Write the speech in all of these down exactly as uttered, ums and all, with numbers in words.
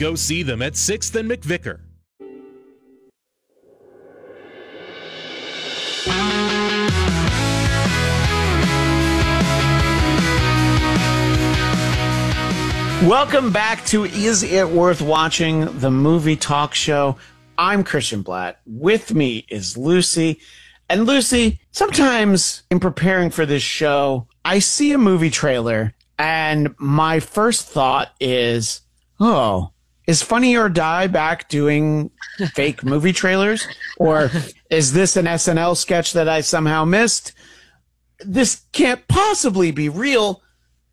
Go see them at sixth and McVicker. Welcome back to Is It Worth Watching, the movie talk show. I'm Christian Blatt. With me is Lucy. And Lucy, sometimes in preparing for this show, I see a movie trailer and my first thought is, oh, is Funny or Die back doing fake movie trailers? Or is this an S N L sketch that I somehow missed? This can't possibly be real.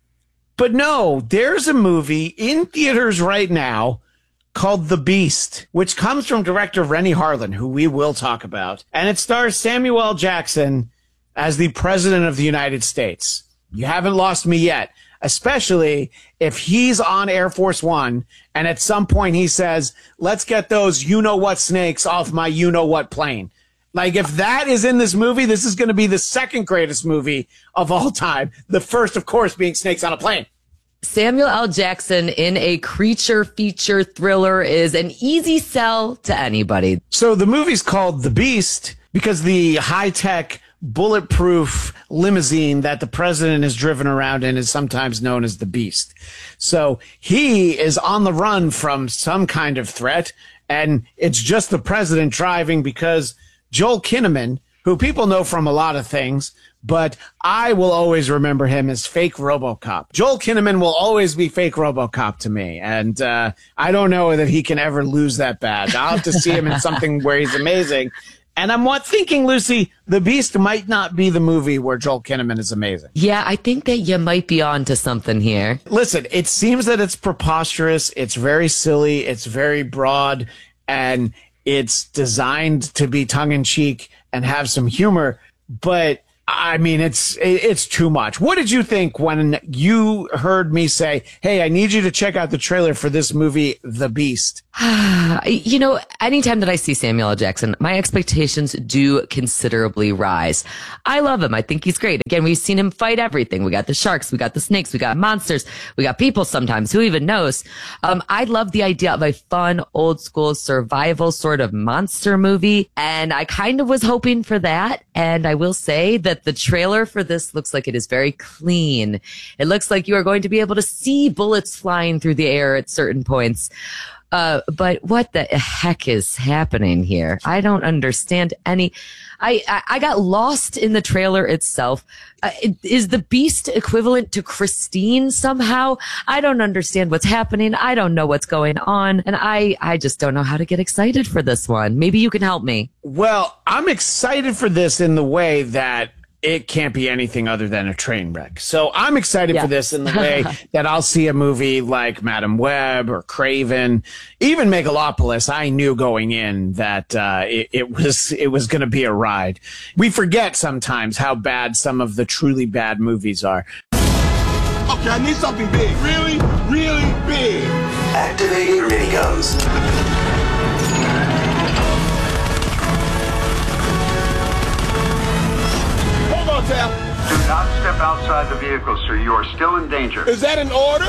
But no, there's a movie in theaters right now called The Beast, which comes from director Renny Harlin, who we will talk about. And it stars Samuel L. Jackson as the President of the United States. You haven't lost me yet, especially if he's on Air Force One and at some point he says, let's get those you-know-what snakes off my you-know-what plane. Like, if that is in this movie, this is going to be the second greatest movie of all time. The first, of course, being Snakes on a Plane. Samuel L. Jackson in a creature feature thriller is an easy sell to anybody. So the movie's called The Beast because the high-tech, bulletproof limousine that the president is driven around in is sometimes known as the Beast. So he is on the run from some kind of threat, and it's just the president driving because Joel Kinnaman, who people know from a lot of things, but I will always remember him as fake RoboCop. Joel Kinnaman will always be fake RoboCop to me, and uh, I don't know that he can ever lose that badge. I'll have to see him in something where he's amazing. And I'm what thinking, Lucy, The Beast might not be the movie where Joel Kinnaman is amazing. Yeah, I think that you might be on to something here. Listen, it seems that it's preposterous, it's very silly, it's very broad, and it's designed to be tongue-in-cheek and have some humor, but I mean, it's it's too much. What did you think when you heard me say, hey, I need you to check out the trailer for this movie, The Beast? You know, anytime that I see Samuel L. Jackson, my expectations do considerably rise. I love him. I think he's great. Again, we've seen him fight everything. We got the sharks, we got the snakes, we got monsters, we got people sometimes. Who even knows? Um, I love the idea of a fun, old school survival sort of monster movie. And I kind of was hoping for that. And I will say that the trailer for this looks like it is very clean. It looks like you are going to be able to see bullets flying through the air at certain points. Uh, but what the heck is happening here? I don't understand any. I, I, I got lost in the trailer itself. Uh, is the Beast equivalent to Christine somehow? I don't understand what's happening. I don't know what's going on. And I, I just don't know how to get excited for this one. Maybe you can help me. Well, I'm excited for this in the way that it can't be anything other than a train wreck. So I'm excited yeah. for this in the way that I'll see a movie like Madam Web or Craven, even Megalopolis. I knew going in that uh, it, it was it was going to be a ride. We forget sometimes how bad some of the truly bad movies are. Okay, I need something big. Really, really big. Activating miniguns. Do not step outside the vehicle, sir. You are still in danger. Is that an order?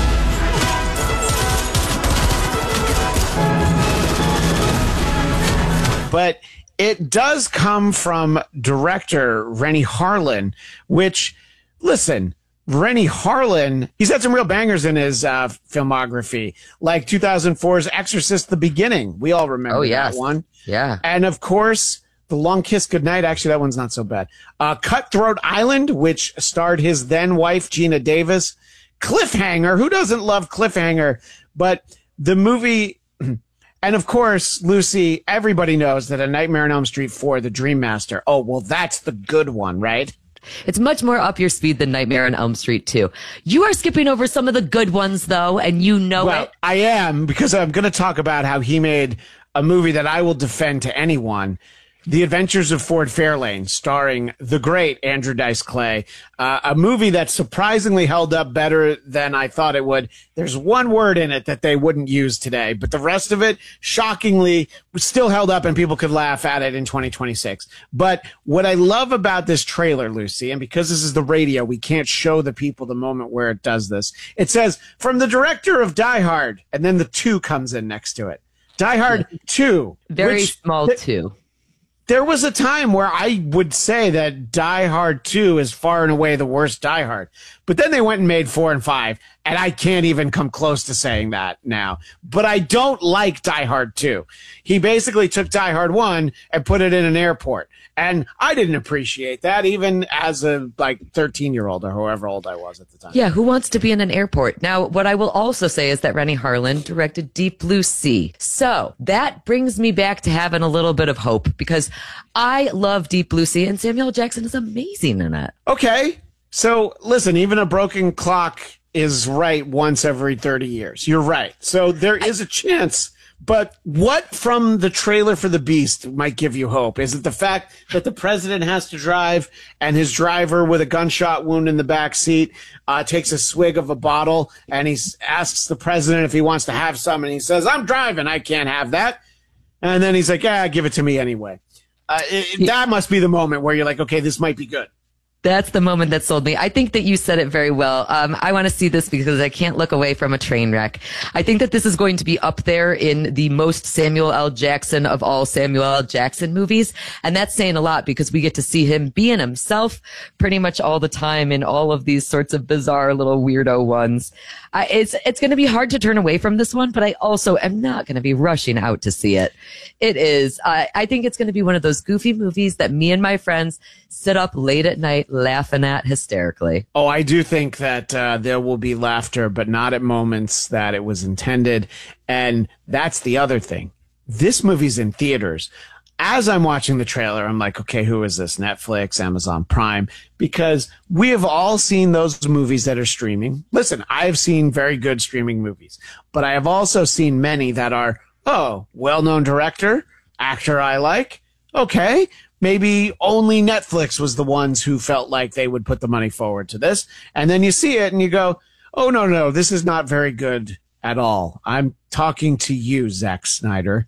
But it does come from director Renny Harlin, which, listen, Renny Harlin, he's had some real bangers in his uh, filmography, like two thousand four's Exorcist: The Beginning. We all remember oh, yes. that one. Yeah. And, of course, The Long Kiss Goodnight. Actually, that one's not so bad. Uh, Cutthroat Island, which starred his then wife, Gina Davis. Cliffhanger. Who doesn't love Cliffhanger? But the movie, and of course, Lucy, everybody knows that A Nightmare on Elm Street four, The Dream Master. Oh, well, that's the good one, right? It's much more up your speed than Nightmare on Elm Street two. You are skipping over some of the good ones, though, and you know well, it. I am, because I'm going to talk about how he made a movie that I will defend to anyone. The Adventures of Ford Fairlane, starring the great Andrew Dice Clay, uh, a movie that surprisingly held up better than I thought it would. There's one word in it that they wouldn't use today, but the rest of it, shockingly, still held up and people could laugh at it in twenty twenty-six. But what I love about this trailer, Lucy, and because this is the radio, we can't show the people the moment where it does this. It says, from the director of Die Hard, and then the two comes in next to it. Die Hard two. Very which, small th- two. There was a time where I would say that Die Hard two is far and away the worst Die Hard. But then they went and made four and five, and I can't even come close to saying that now. But I don't like Die Hard two. He basically took Die Hard one and put it in an airport. And I didn't appreciate that, even as a like thirteen-year-old or however old I was at the time. Yeah, who wants to be in an airport? Now, what I will also say is that Rennie Harlin directed Deep Blue Sea. So that brings me back to having a little bit of hope, because I love Deep Blue Sea, and Samuel L. Jackson is amazing in it. Okay. So listen, even a broken clock is right once every thirty years. You're right. So there is a chance. But what from the trailer for The Beast might give you hope? Is it the fact that the president has to drive and his driver with a gunshot wound in the back seat uh, takes a swig of a bottle and he asks the president if he wants to have some, and he says, I'm driving, I can't have that. And then he's like, yeah, give it to me anyway. Uh, it, that must be the moment where you're like, okay, this might be good. That's the moment that sold me. I think that you said it very well. Um, I want to see this because I can't look away from a train wreck. I think that this is going to be up there in the most Samuel L. Jackson of all Samuel L. Jackson movies. And that's saying a lot because we get to see him being himself pretty much all the time in all of these sorts of bizarre little weirdo ones. Uh, it's, it's going to be hard to turn away from this one, but I also am not going to be rushing out to see it. It is, uh, I think it's going to be one of those goofy movies that me and my friends sit up late at night laughing at hysterically. Oh, I do think that uh, there will be laughter, but not at moments that it was intended. And that's the other thing. This movie's in theaters. As I'm watching the trailer, I'm like, okay, who is this? Netflix, Amazon Prime? Because we have all seen those movies that are streaming. Listen, I have seen very good streaming movies, but I have also seen many that are, oh, well-known director, actor I like. Okay, maybe only Netflix was the ones who felt like they would put the money forward to this. And then you see it and you go, oh, no, no, this is not very good at all. I'm talking to you, Zack Snyder.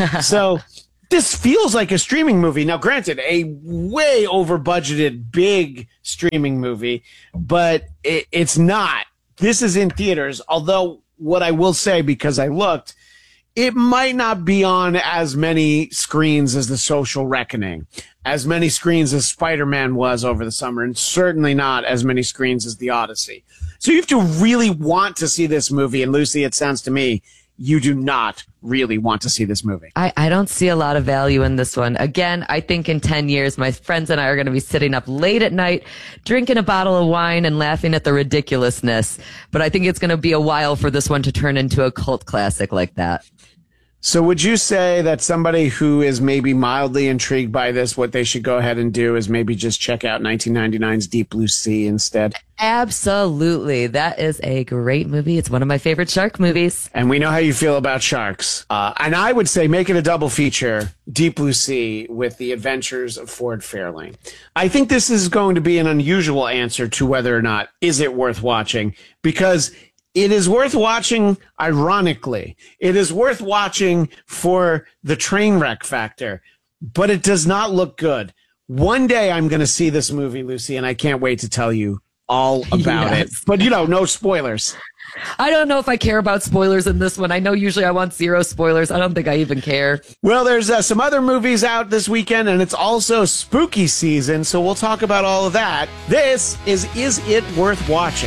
So this feels like a streaming movie. Now, granted, a way over budgeted, big streaming movie, but it, it's not. This is in theaters. Although what I will say, because I looked, it might not be on as many screens as The Social Reckoning, as many screens as Spider-Man was over the summer, and certainly not as many screens as The Odyssey. So you have to really want to see this movie. And Lucy, it sounds to me, you do not really want to see this movie. I, I don't see a lot of value in this one. Again, I think in ten years, my friends and I are going to be sitting up late at night, drinking a bottle of wine and laughing at the ridiculousness. But I think it's going to be a while for this one to turn into a cult classic like that. So would you say that somebody who is maybe mildly intrigued by this, what they should go ahead and do is maybe just check out nineteen ninety-nine's Deep Blue Sea instead? Absolutely. That is a great movie. It's one of my favorite shark movies. And we know how you feel about sharks. Uh, and I would say make it a double feature, Deep Blue Sea with The Adventures of Ford Fairlane. I think this is going to be an unusual answer to whether or not is it worth watching, because it is worth watching, ironically. It is worth watching for the train wreck factor, but it does not look good. One day I'm going to see this movie, Lucy, and I can't wait to tell you all about yes. it. But, you know, no spoilers. I don't know if I care about spoilers in this one. I know usually I want zero spoilers. I don't think I even care. Well, there's uh, some other movies out this weekend, and it's also spooky season, so we'll talk about all of that. This is Is It Worth Watching?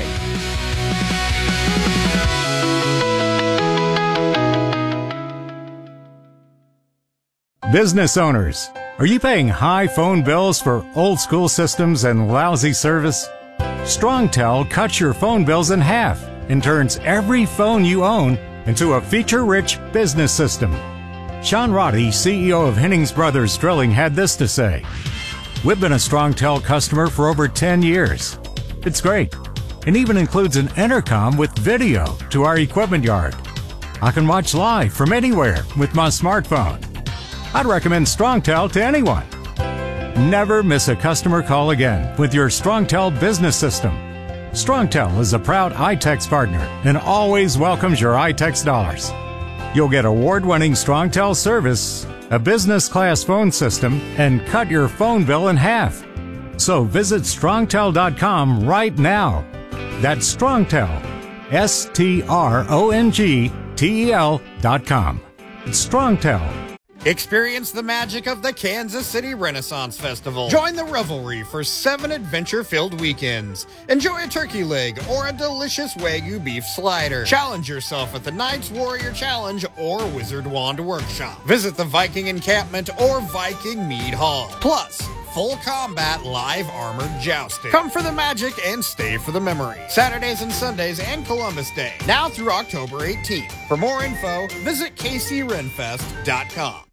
Business owners, are you paying high phone bills for old school systems and lousy service? StrongTel cuts your phone bills in half and turns every phone you own into a feature-rich business system. Sean Roddy, C E O of Hennings Brothers Drilling, had this to say: "We've been a StrongTel customer for over ten years. It's great, and even includes an intercom with video to our equipment yard. I can watch live from anywhere with my smartphone. I'd recommend StrongTel to anyone. Never miss a customer call again with your StrongTel business system. StrongTel is a proud iTex partner and always welcomes your iTex dollars. You'll get award-winning StrongTel service, a business-class phone system, and cut your phone bill in half. So visit strongtel dot com right now. That's StrongTel, S T R O N G T E L dot com. It's StrongTel. Experience the magic of the Kansas City Renaissance Festival. Join the revelry for seven adventure-filled weekends. Enjoy a turkey leg or a delicious Wagyu beef slider. Challenge yourself at the Knights Warrior Challenge or Wizard Wand Workshop. Visit the Viking Encampment or Viking Mead Hall. Plus, full combat live armored jousting. Come for the magic and stay for the memory. Saturdays and Sundays and Columbus Day. Now through October eighteenth. For more info, visit K C Renfest dot com.